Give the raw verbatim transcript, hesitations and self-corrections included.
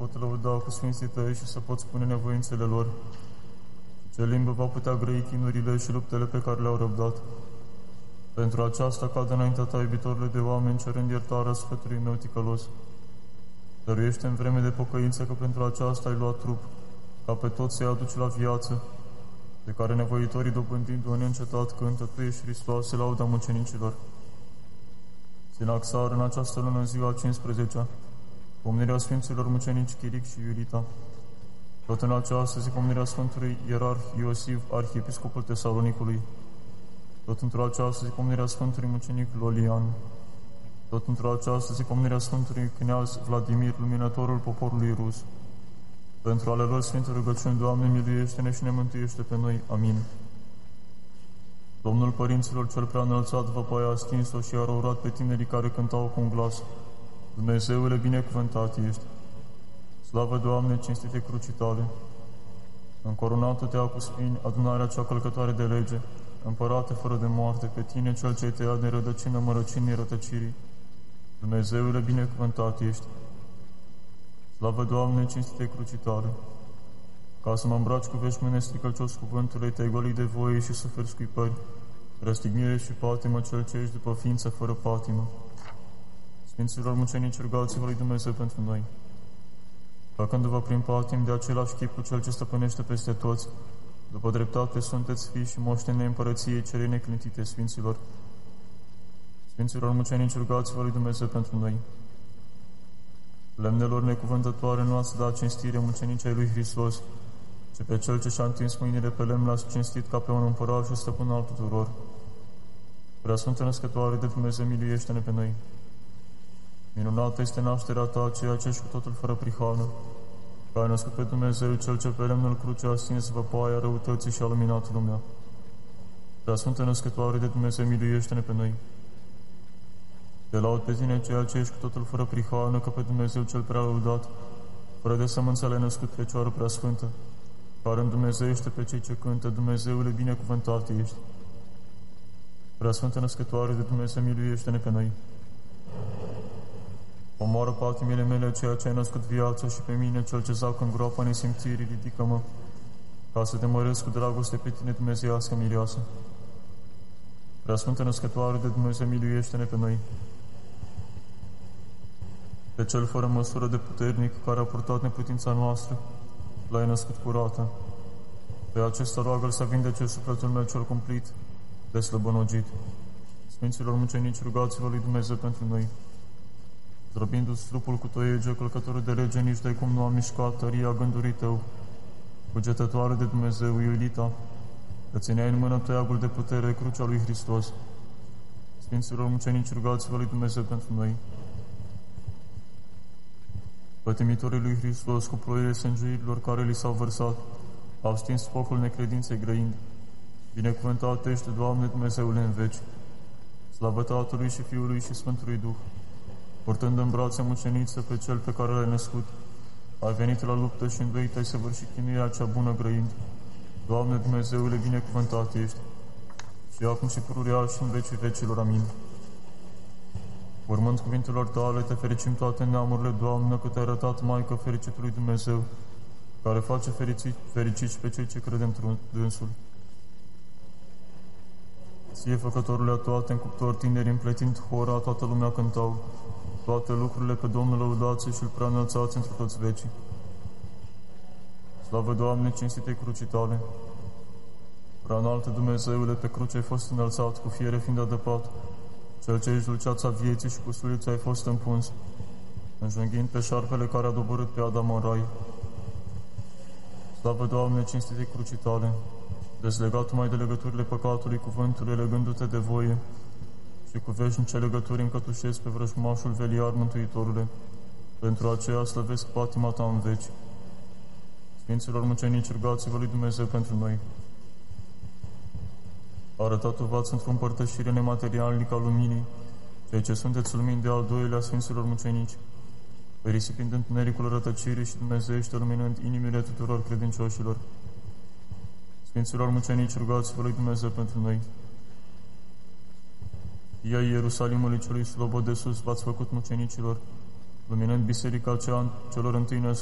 pot lăuda cu sfinții tăi și să pot spune nevoințele lor. Ce limbă va putea grăi chinurile și luptele pe care le-au răbdat? Pentru aceasta cad înaintea ta, iubitorule de oameni, cerând iertarea sfătului meu ticălos. Dăruiește în vreme de pocăință că pentru aceasta ai luat trup, ca pe toți să-i aduci la viață, de care nevoitorii dobândind-o neîncetat cântă, Tu ești Hristoase, lauda mucenicilor. Sinaxar, în această lună, în ziua a cinsprezecea, pomenirea Sfinților Mucenici Chiric și Iulita. Tot în această zi, pomenirea Sfântului Ierarh Iosif, Arhiepiscopul Tesalonicului. Tot într-o această zi, pomenirea Sfântului Mucenic Lolian. Tot într-o această zi, pomenirea Sfântului Kneaz Vladimir, luminătorul poporului rus. Pentru ale lor sfinte rugăciuni, Doamne, miluiește-ne și ne mântuiește pe noi. Amin. Domnul Părinților cel prea înălțat, văpaia a stins-o și a raurat pe tinerii care cântau cu un glas. Dumnezeule, binecuvântat ești! Slavă, Doamne, cinstite crucii Tale! Încoronată-te cu spini, adunarea cea călcătoare de lege, Împărate fără de moarte, pe Tine, Cel ce-ai tăiat de rădăcină mărăcinii rătăcirii. Dumnezeule, binecuvântat ești! Slavă, Doamne, cinstite crucii Tale! Ca să mă îmbraci cu veșmâne stricăcios cuvântului, te-ai golit de voie și suferi scuipări, răstignire și patimă, Cel ce ești după ființă fără patimă. Sfinților mucenici, rugați-vă lui Dumnezeu pentru noi. Făcându-vă prin patim de același chip cu Cel ce stăpânește peste toți, după dreptate sunteți fii și moștenii împărăției celei neclintite, Sfinților. Sfinților mucenici, rugați-vă lui Dumnezeu pentru noi. Lemnelor necuvântătoare nu ați dat cinstire mucenicii ai lui Hristos, ci pe Cel ce și-a întins mâinile pe lemn l-ați cinstit ca pe un împărat și stăpân al tuturor. Preasfântă Născătoare de Dumnezeu, miluiește-ne pe noi. Minunată este nașterea Ta, ceea ce ești cu totul fără prihană, că ai născut pe Dumnezeu, Cel ce pe lemnul cruce a stins văpaia răutății și a luminat lumea. Preasfântă Născătoare de Dumnezeu, miluiește-ne pe noi. Te laud pe Tine, ceea ce ești cu totul fără prihană, că pe Dumnezeu Cel prea lăudat, fără de sămânță le-ai născut Fecioară preasfântă, care îndumnezeuiește pe cei ce cântă, Dumnezeule, binecuvântat ești. Preasfântă Născătoare de Dumnezeu, miluiește-ne pe noi. Omoară patimile mele, ceea ce ai născut viață, și pe mine, Cel ce zac în groapa nesimțirii, ridică-mă, ca să te măresc cu dragoste pe Tine, dumnezeiască mireasă. Preasfântă Născătoare de Dumnezeu, miluiește-ne pe noi. Pe Cel fără măsură de puternic, care a purtat neputința noastră, L-ai născut curată. Pe acesta roagă-L să vindece sufletul meu cel cumplit, deslăbănogit. Sfinților mucenici, rugați-vă lui Dumnezeu pentru noi. Zdrobindu-ți trupul cu toiege, călcătorul de lege, nici de cum nu a mișcat tăria gândului tău. Cugetătoare de Dumnezeu, Iulita, că țineai în mână toiagul de putere, crucea lui Hristos. Sfinților mucenici, rugați-vă lui Dumnezeu pentru noi. Pătimitorii lui Hristos, cu ploile sânguirilor care li s-au vărsat, au stins focul necredinței grăind. Binecuvântat ești, Doamne, Dumnezeule în veci. Slavă Tatălui și Fiului și Sfântului Duh, purtând în brațe muceniță pe Cel pe care L-ai născut, ai venit la luptă și înduit ai săvârșit chinuirea cea bună grăind. Doamne, Dumnezeule, binecuvântat ești, și acum și pururea și în vecii vecilor. Amin. Urmând cuvintelor Tale, Te fericim toate neamurile, Doamnă, că Te-ai arătat Maică fericitului Dumnezeu, care face fericit, fericiți pe cei ce cred într-un dânsul. Ție, Făcătorule a toate, în cuptor tineri, împletind hora, toată lumea cântau, toate lucrurile pe Domnul lăudați și-L prea înălțați într toți vecii. Slavă, Doamne, cinstite crucii Tale! Prea înaltă, Dumnezeule, pe cruce ai fost înălțat, cu fiere fiind adăpat, Cel ce ești dulceața vieții și cu sulița ai fost împuns, înjunghind pe șarpele care a doborât pe Adam în rai. Slavă, Doamne, cinstite crucii Tale! Dezlegat mai de legăturile păcatului cuvântului, legându-te de voie, și cu veșnice legături încătușesc pe vrăjmașul veliar, Mântuitorule. Pentru aceea slăvesc patima Ta în veci. Sfinților mucenici, rugați-vă lui Dumnezeu pentru noi. Arătat-o v-ați într-o împărtășire nematerialnică a luminii, cei ce sunteți lumini de al doilea Sfinților mucenici, risipind întunericul rătăcirii și dumnezeiește luminând inimile tuturor credincioșilor. Sfinților mucenici, rugați-vă lui Dumnezeu pentru noi. Ia Ierusalimului celui slobod de sus v-ați făcut mucenicilor, luminând biserica cea celor întâi născuți,